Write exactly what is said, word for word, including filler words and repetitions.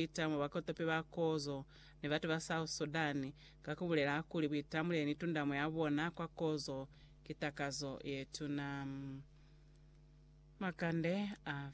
bwitamu bakotope bakozo ne batu ba South Sudan kakubulera akuli bwitamu leni tundamu yabona kwa kozo kitakazo yetu na makande a